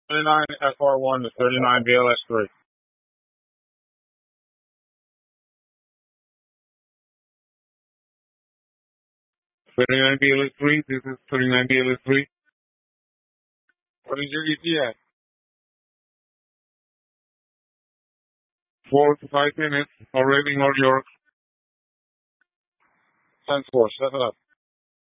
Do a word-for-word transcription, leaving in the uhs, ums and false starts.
thirty-nine F R one to thirty-nine B L S three. thirty-nine B L S three, this is thirty-nine B L S three. What is your E T A? Four to five minutes, already in New York. ten four, set it up.